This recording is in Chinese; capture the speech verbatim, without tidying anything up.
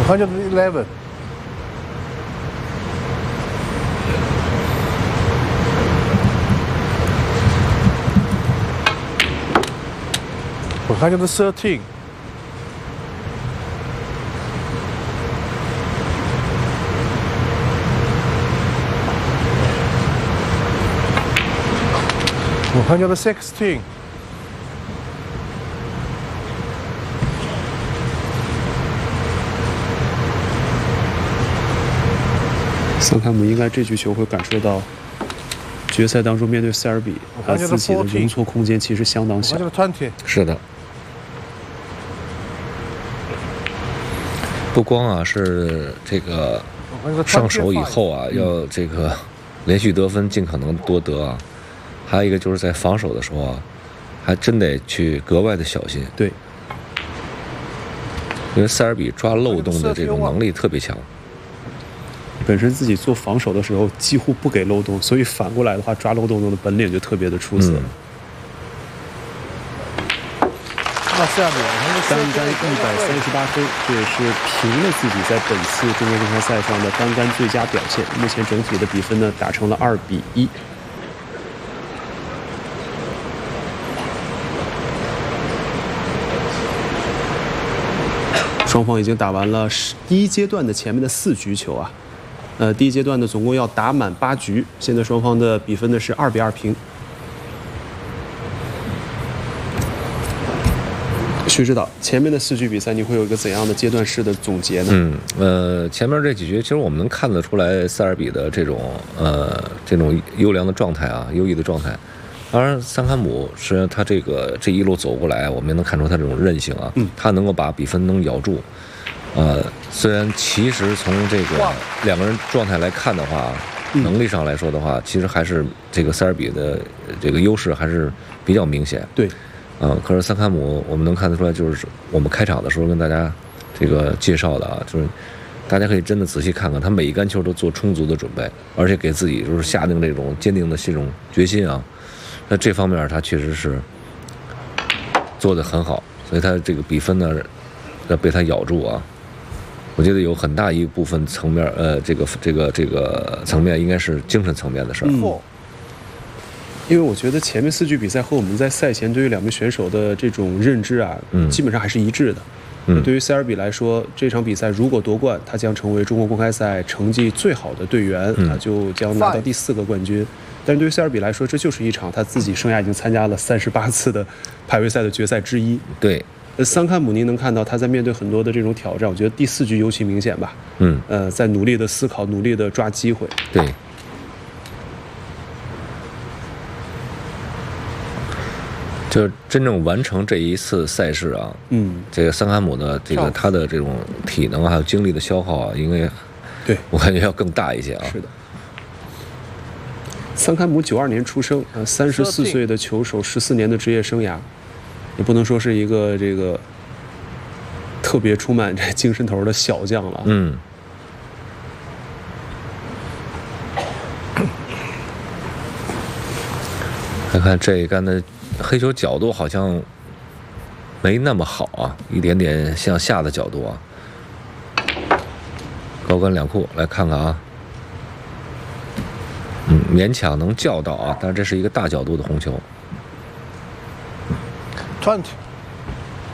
hundred eleven. one hundred thirteen. one hundred sixteen. 桑坎姆应该这局球会感受到，决赛当中面对塞尔比，他自己的容错空间其实相当小。 是的，不光啊是这个上手以后啊，要这个连续得分，尽可能多得啊。还有一个就是在防守的时候啊，还真得去格外的小心。 对， 因为塞尔比抓漏洞的这种能力特别强。 本身自己做防守的时候几乎不给漏洞，所以反过来的话，抓漏洞的本领就特别的出色。 那下面单杆一百三十八分，这也是平了自己在本次中国公开赛上的单杆最佳表现。目前整体的比分呢打成了二比一。双方已经打完了第一阶段的前面的四局球啊。 呃，第一阶段呢，总共要打满八局，现在双方的比分呢是二比二平。徐指导，前面的四局比赛你会有一个怎样的阶段式的总结呢？ 嗯，呃，前面这几局其实我们能看得出来塞尔比的这种呃这种优良的状态啊，优异的状态。当然，桑坎姆实际上他这个这一路走过来，我们也能看出他这种韧性啊，嗯、他能够把比分能咬住。 呃，虽然其实从这个两个人状态来看的话，能力上来说的话，其实还是这个塞尔比的这个优势还是比较明显。 对， 呃，可是桑坎姆我们能看得出来，就是我们开场的时候跟大家这个介绍的啊，就是大家可以真的仔细看看，他每一杆球都做充足的准备，而且给自己就是下定这种坚定的这种决心啊。那这方面他确实是做得很好，所以他这个比分呢要被他咬住啊。 我觉得有很大一部分层面，呃，这个这个这个层面应该是精神层面的事儿。 嗯，因为我觉得前面四局比赛和我们在赛前对于两名选手的这种认知啊，嗯、基本上还是一致的。嗯，对于塞尔比来说，这场比赛如果夺冠，他将成为中国公开赛成绩最好的队员，他、嗯、就将拿到第四个冠军。但是对于塞尔比来说，这就是一场他自己生涯已经参加了三十八次的排位赛的决赛之一。 对。 桑坎姆，您能看到他在面对很多的这种挑战，我觉得第四局尤其明显吧。嗯，呃，在努力的思考，努力的抓机会。 对。就真正完成这一次赛事啊，嗯，这个桑坎姆的这个他的这种体能还有精力的消耗啊，应该， 对我感觉要更大一些啊。 是的。桑坎姆九二年出生，呃，三十四岁的球手，十四年的职业生涯。 也不能说是一个这个特别充满这精神头的小将了。嗯。 看看这一杆的黑球角度好像没那么好啊，一点点向下的角度啊。高杆两库，来看看啊。嗯，勉强能叫到啊，但是这是一个大角度的红球。 twenty.